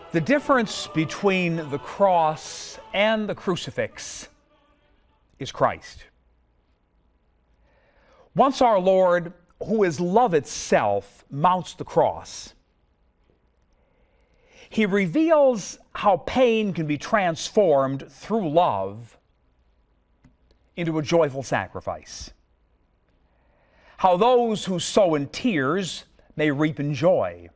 The difference between the cross and the crucifix is Christ. Once our Lord, who is love itself, mounts the cross, he reveals how pain can be transformed through love into a joyful sacrifice. How those who sow in tears may reap in joy.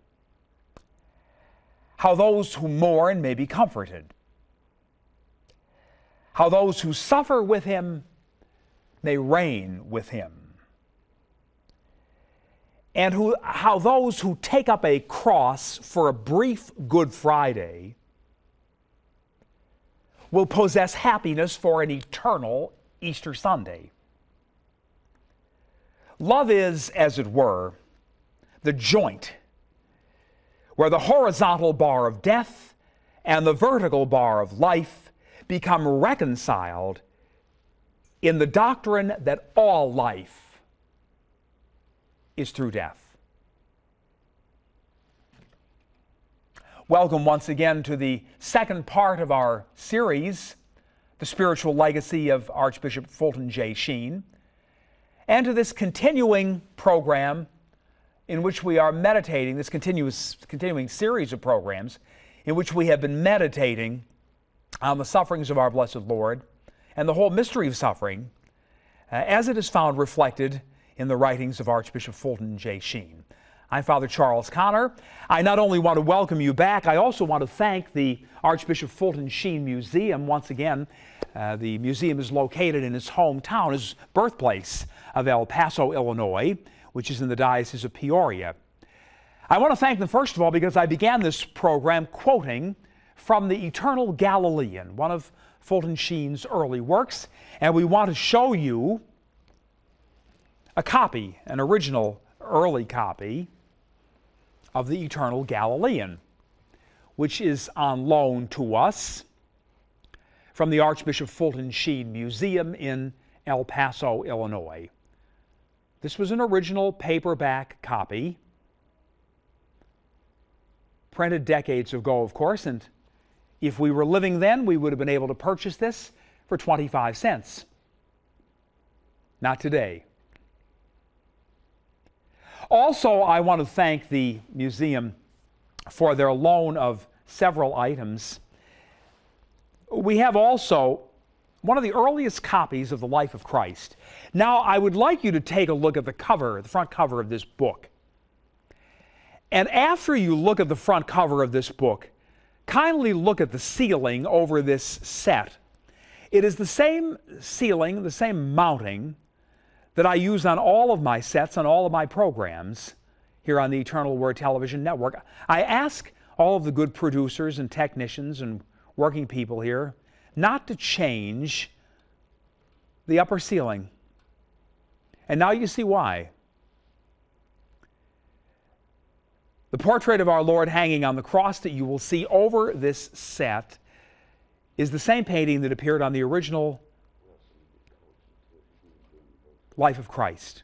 How those who mourn may be comforted. How those who suffer with him may reign with him. And how those who take up a cross for a brief Good Friday will possess happiness for an eternal Easter Sunday. Love is, as it were, the joint where the horizontal bar of death and the vertical bar of life become reconciled in the doctrine that all life is through death. Welcome once again to the second part of our series, The Spiritual Legacy of Archbishop Fulton J. Sheen, and to this continuing program in which we are meditating, this continuing series of programs in which we have been meditating on the sufferings of our blessed Lord and the whole mystery of suffering as it is found reflected in the writings of Archbishop Fulton J. Sheen. I'm Father Charles Connor. I not only want to welcome you back, I also want to thank the Archbishop Fulton Sheen Museum once again. The museum is located in his hometown, his birthplace of El Paso, Illinois, which is in the Diocese of Peoria. I want to thank them, first of all, because I began this program quoting from the Eternal Galilean, one of Fulton Sheen's early works, and we want to show you a copy, an original early copy of the Eternal Galilean, which is on loan to us from the Archbishop Fulton Sheen Museum in El Paso, Illinois. This was an original paperback copy, printed decades ago, of course, and if we were living then, we would have been able to purchase this for 25 cents. Not today. Also, I want to thank the museum for their loan of several items. We have also one of the earliest copies of the Life of Christ. Now, I would like you to take a look at the cover, the front cover of this book. And after you look at the front cover of this book, kindly look at the ceiling over this set. It is the same ceiling, the same mounting that I use on all of my sets, on all of my programs here on the Eternal Word Television Network. I ask all of the good producers and technicians and working people here not to change the upper ceiling. And now you see why. The portrait of our Lord hanging on the cross that you will see over this set is the same painting that appeared on the original Life of Christ.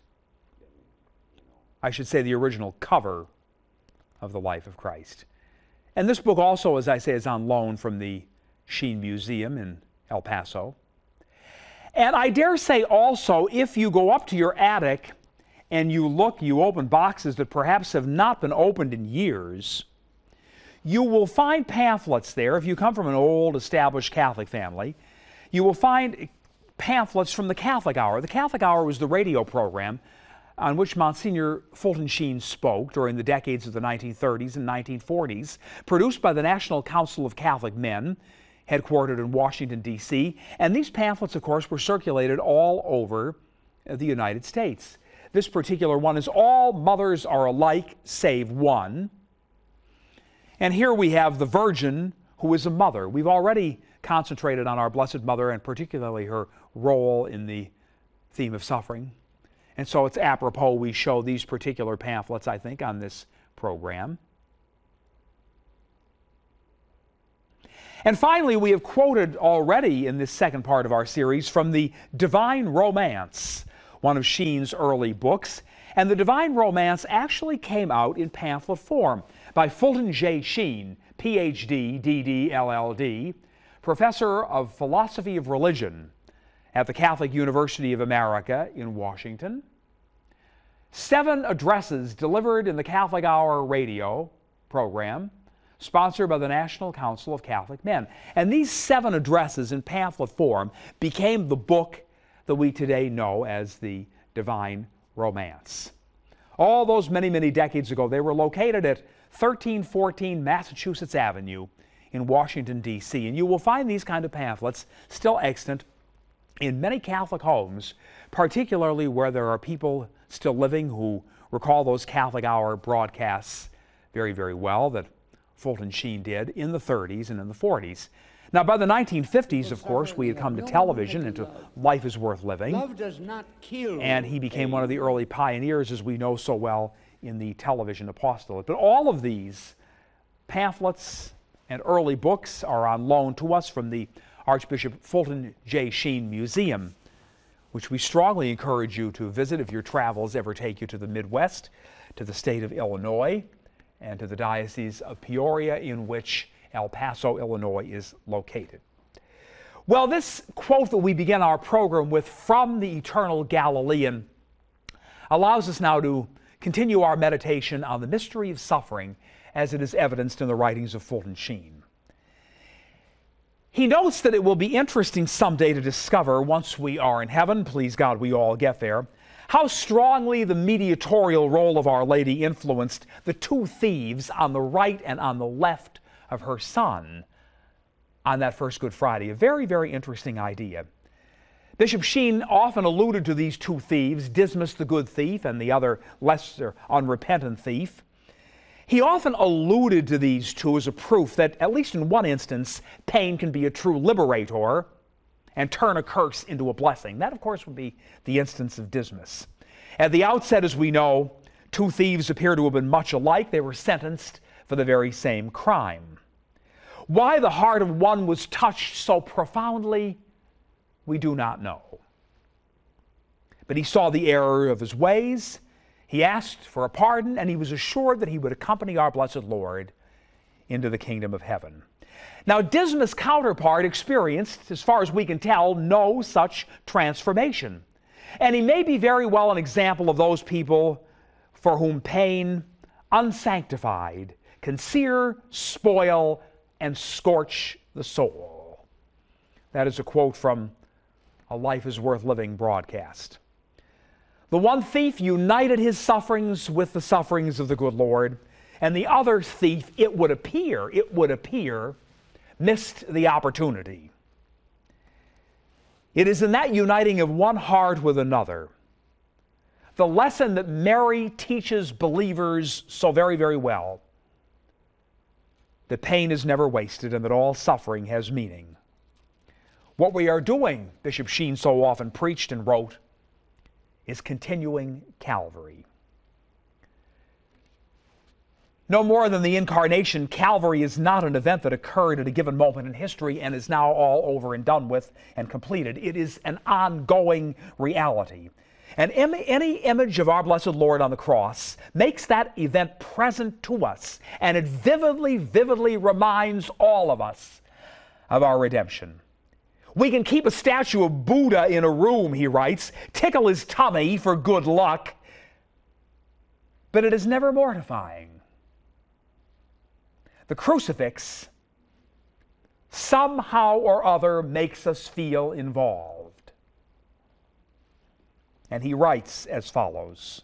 I should say the original cover of the Life of Christ. And this book also, as I say, is on loan from the Sheen Museum in El Paso. And I dare say also, if you go up to your attic and you look, you open boxes that perhaps have not been opened in years, you will find pamphlets there. If you come from an old established Catholic family, you will find pamphlets from the Catholic Hour. The Catholic Hour was the radio program on which Monsignor Fulton Sheen spoke during the decades of the 1930s and 1940s, produced by the National Council of Catholic Men, headquartered in Washington, D.C. And these pamphlets, of course, were circulated all over the United States. This particular one is All Mothers Are Alike Save One. And here we have the Virgin who is a mother. We've already concentrated on our Blessed Mother and particularly her role in the theme of suffering. And so it's apropos we show these particular pamphlets, I think, on this program. And finally, we have quoted already in this second part of our series from the Divine Romance, one of Sheen's early books. And the Divine Romance actually came out in pamphlet form. by Fulton J. Sheen, Ph.D., D.D., LL.D., professor of philosophy of religion at the Catholic University of America in Washington. 7 addresses delivered in the Catholic Hour radio program, sponsored by the National Council of Catholic Men. And these 7 addresses in pamphlet form became the book that we today know as the Divine Romance. All those many, many decades ago, they were located at 1314 Massachusetts Avenue in Washington, D.C. And you will find these kind of pamphlets still extant in many Catholic homes, particularly where there are people still living who recall those Catholic Hour broadcasts very, very well that Fulton Sheen did in the 30s and in the 40s. Now, by the 1950s, of course, we had come to television and to Life is Worth Living. Love does not kill. And he became one of the early pioneers, as we know so well, in the television apostolate. But all of these pamphlets and early books are on loan to us from the Archbishop Fulton J. Sheen Museum, which we strongly encourage you to visit if your travels ever take you to the Midwest, to the state of Illinois, and to the Diocese of Peoria, in which El Paso, Illinois is located. Well, this quote that we begin our program with from the Eternal Galilean allows us now to continue our meditation on the mystery of suffering as it is evidenced in the writings of Fulton Sheen. He notes that it will be interesting someday to discover, once we are in heaven, please God we all get there, how strongly the mediatorial role of Our Lady influenced the 2 thieves on the right and on the left of her Son on that first Good Friday. A very, very interesting idea. Bishop Sheen often alluded to these 2 thieves, Dismas the good thief and the other lesser unrepentant thief. He often alluded to these 2 as a proof that, at least in one instance, pain can be a true liberator and turn a curse into a blessing. That, of course, would be the instance of Dismas. At the outset, as we know, 2 thieves appear to have been much alike. They were sentenced for the very same crime. Why the heart of one was touched so profoundly, we do not know. But he saw the error of his ways, he asked for a pardon, and he was assured that he would accompany our blessed Lord into the kingdom of heaven. Now, Dismas' counterpart experienced, as far as we can tell, no such transformation. And he may be very well an example of those people for whom pain, unsanctified, can sear, spoil, and scorch the soul. That is a quote from a Life is Worth Living broadcast. The one thief united his sufferings with the sufferings of the good Lord, and the other thief, it would appear, missed the opportunity. It is in that uniting of one heart with another, the lesson that Mary teaches believers so very, very well, that pain is never wasted and that all suffering has meaning. What we are doing, Bishop Sheen so often preached and wrote, is continuing Calvary. No more than the Incarnation, Calvary is not an event that occurred at a given moment in history and is now all over and done with and completed. It is an ongoing reality. And any image of our blessed Lord on the cross makes that event present to us, and it vividly, vividly reminds all of us of our redemption. We can keep a statue of Buddha in a room, he writes, tickle his tummy for good luck, but it is never mortifying. The crucifix somehow or other makes us feel involved. And he writes as follows: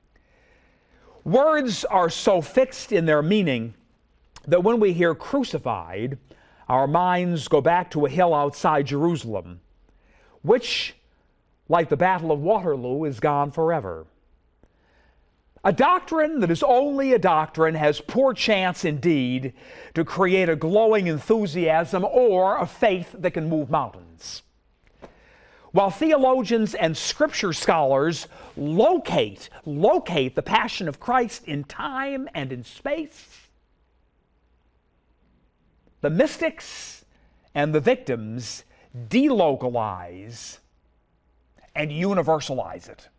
words are so fixed in their meaning that when we hear crucified, our minds go back to a hill outside Jerusalem, which, like the Battle of Waterloo, is gone forever. A doctrine that is only a doctrine has poor chance indeed to create a glowing enthusiasm or a faith that can move mountains. While theologians and scripture scholars locate the passion of Christ in time and in space, the mystics and the victims delocalize and universalize it.